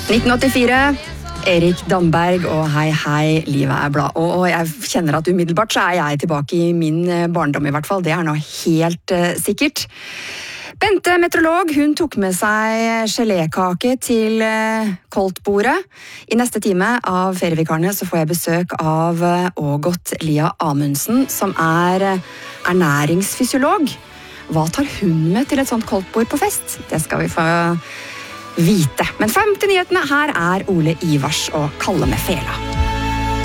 1984, Erik Damberg og Hei hei, livet er blad. Og jeg kjenner at umiddelbart så er jeg tilbake i min barndom i hvert fall. Det er nå helt sikkert. Bente, meteorolog, hun tok med seg gelékake til koldtbordet. I neste time av Ferievikarene så får jeg besøk av Ågot Lia Amundsen, som er ernæringsfysiolog. Hva tar hun med til et sånt koldtbord på fest? Det skal vi få vite. Men frem til nyhetene, her er Ole Ivars og Kalle med Fela.